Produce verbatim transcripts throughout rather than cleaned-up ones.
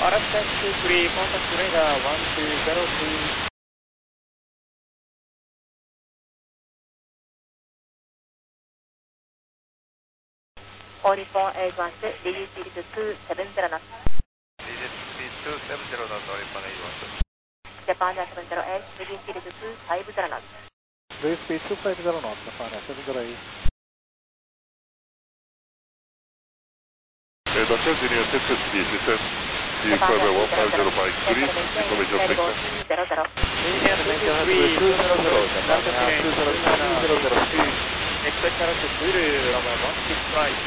Arab Taxi two three, contact radar one two zero two. Calling for eight one two, reduce speed to two seven zero knots. Reduce speed two seven zero knots, Oripan eight one two. Japan Air seven zero eight, reduce speed to two five zero knots. Reduce speed two five zero knots, Japan Air seven zero eight. Dutch engineer six fifty, descend to flight one five zero five, please, information signal. Engineer two two three, two zero zero, Japan Air two zero zero two. Expect us to Zulu, runway one six right.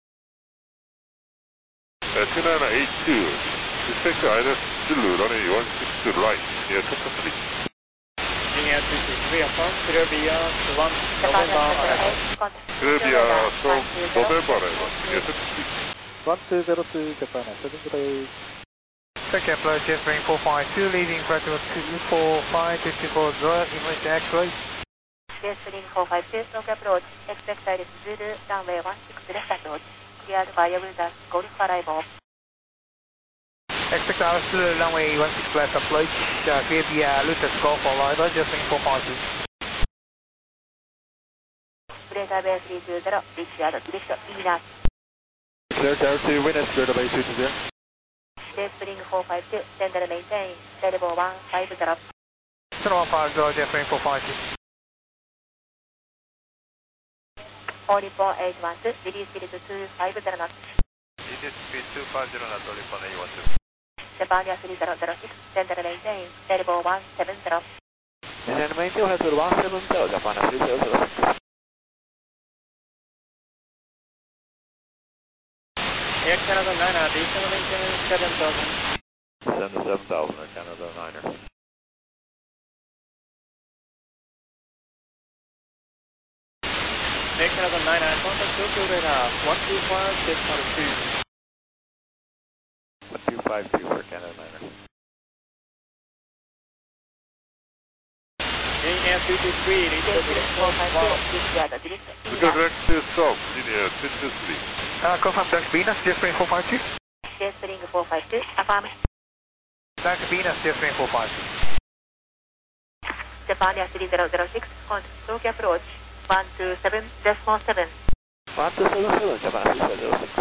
two nine eight two, expect I L S Zulu, runway one six right, near Tokyo Street. Engineer two two three, affirm, clear via one November arrival. Clear via Storm November arrival, near Tokyo Street. one two zero two, Japan Air seven zero eight. Tokyo approach, Jetstream four five two, leaving flight level two four five, two two four zero, emergency X-ray. Jetstream four five two, Tokyo approach, expect I L S Zulu, runway one six left approach, cleared via Wildas, Golf arrival. Expect I L S Zulu, runway one six left approach, uh, clear via Lutas Golf arrival, Jetstream four five two. Radar base three two zero, reach the direct Venus. Clear tower to Venus, radar base three two zero. Jetstream four five two, send and maintain, level one five zero. zero one five zero, Jetstream four five two. Calling for eight one two, reduce speed to two five zero knots. Reduce speed two five zero knots, Oripan eight one two. Japan Air three zero zero six, send and maintain, level one seven zero. Send and maintain, level one seven zero, Japan Air three zero zero six. Air Canada niner, descend maintenance seven thousand. Send the seven thousand, Air Canada niner. Air Canada niner, contact Tokyo radar one two five decimal two. one two five two for Canada niner. Engineer two two three, reach the direct four five two, one. reach the direct Direct to Storm, linear two two three. Uh, confirm Dutch Venus, Jetstream four five two. Jetstream four five two, affirm. Dutch Venus, Jetstream four five two. Japan Air three zero zero six, contact Tokyo approach, one two seven decimal seven. one two seven seven, Japan Air three zero zero six.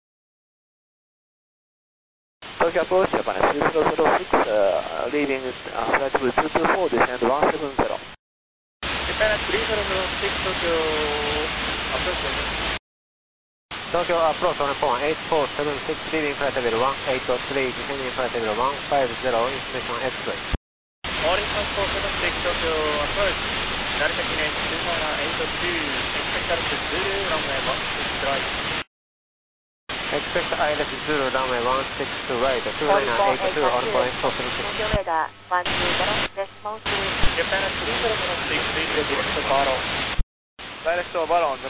Tokyo approach, Japan Air three zero zero six, uh, leaving uh, flight level two two four, descend one seven zero. Japan Air three zero zero six, Tokyo approach. Tokyo approach on phone eight four seven six, leaving flight level one eight three, descending flight level one five zero, information X-ray. Oripan four seven six, Tokyo approach. Narita Kinetic two nine eight two, expect us to Zulu, runway one six right. Expect I L S Zulu, runway one six right, two nine eight two, on point four seven six. Tokyo radar one two zero decimal two. Japan Air three zero zero six, reach the direct Baro. Direct Baro on the